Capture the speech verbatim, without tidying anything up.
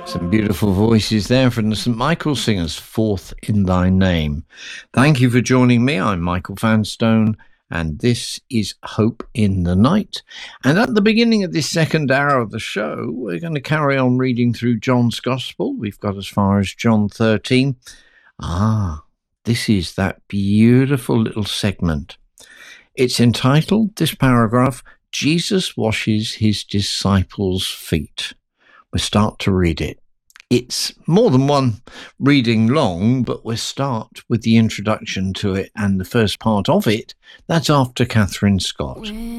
Some beautiful voices there from the Saint Michael Singers, Forth in Thy Name. Thank you for joining me. I'm Michael Vanstone, and this is Hope in the Night. And at the beginning of this second hour of the show, we're going to carry on reading through John's Gospel. We've got as far as John thirteen. Ah, this is that beautiful little segment. It's entitled, this paragraph, Jesus Washes His Disciples' Feet. We'll start to read it. It's more than one reading long, but we'll start with the introduction to it and the first part of it. That's after Catherine Scott.